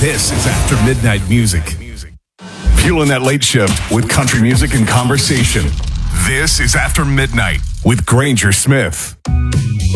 This is After Midnight Music. Fueling that late shift with country music and conversation. This is After Midnight with Granger Smith.